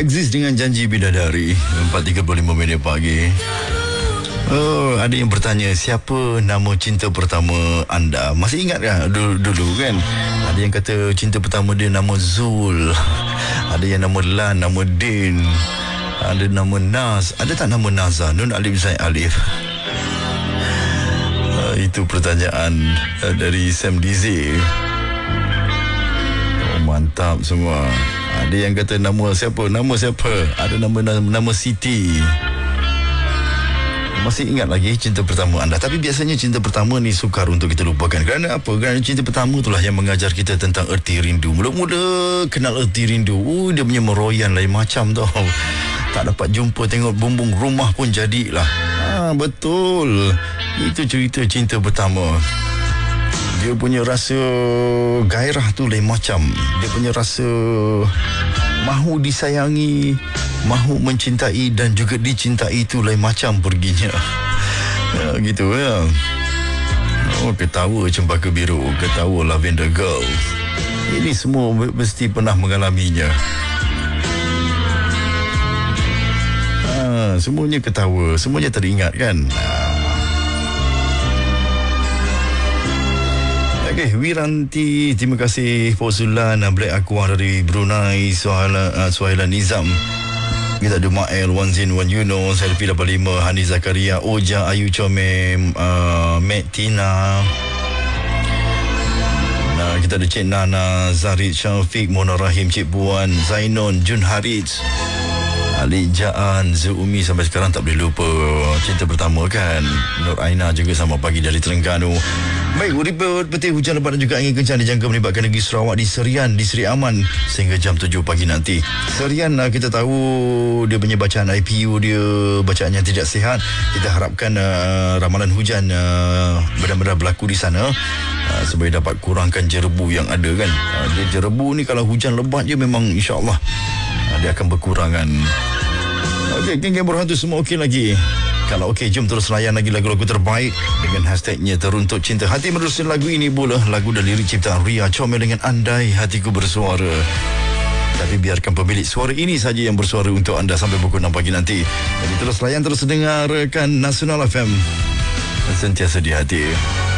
Exist dengan janji bidadari 4.35 pagi. Oh, ada yang bertanya, siapa nama cinta pertama anda? Masih ingat kan dulu kan? Ada yang kata cinta pertama dia nama Zul. Ada yang nama Lan, nama Din. Ada nama Nas. Ada tak nama Naza? Nun Alif Zain Alif. Itu pertanyaan dari Sam Dizi. Oh, mantap semua. Ada yang kata nama siapa? Nama siapa? Ada nama Siti. Masih ingat lagi cinta pertama anda? Tapi biasanya cinta pertama ni sukar untuk kita lupakan. Kerana apa? Kerana cinta pertama itulah yang mengajar kita tentang erti rindu. Mula-mula kenal erti rindu, dia punya meroyan lain macam tau. Tak dapat jumpa, tengok bumbung rumah pun jadilah. Betul. Itu cerita cinta pertama. Dia punya rasa gairah tu lain macam. Dia punya rasa mahu disayangi, mahu mencintai dan juga dicintai tu lain macam perginya. Gitu ya. Oh, ketawa Cempaka Biru, ketawa Lavender Girl. Ini semua mesti pernah mengalaminya. Semuanya ketawa, semuanya teringat kan. Okey, Wiranti, terima kasih. Fauzulan, Black Aqua dari Brunei, Suhaila Nizam. Kita ada Mael, One Zin, One Yunus, Selfie 85, Hani Zakaria, Oja, Ayu Comem, Matt Tina. Kita ada Cik Nana, Zarid Syafiq, Mona Rahim, Cik Puan, Zainon, Jun Harij, Ali Jaan, Zuumi, sampai sekarang tak boleh lupa cinta pertama kan. Nur Aina juga sama pagi dari Terengganu. Baik, report petir hujan lebat dan juga angin kencang dijangka melibatkan negeri Sarawak di Serian, di Seri Aman sehingga jam 7 pagi nanti. Serian kita tahu dia punya bacaan IPU dia bacaan yang tidak sihat. Kita harapkan ramalan hujan benar-benar berlaku di sana supaya dapat kurangkan jerebu yang ada kan. Dia jerebu ni kalau hujan lebat je memang insya-Allah dia akan berkurangan. Okey, geng-geng berhantu semua okey lagi. Kalau okey, jom terus layan lagi lagu-lagu terbaik dengan hashtagnya Teruntuk Cinta. Hati menerusi lagu ini pula, lagu dan lirik ciptaan Ria Comel dengan Andai Hatiku Bersuara. Tapi biarkan pemilik suara ini saja yang bersuara untuk anda sampai pukul 6 pagi nanti. Jadi terus layan, terus dengarkan Nasional FM. Sentiasa di hati.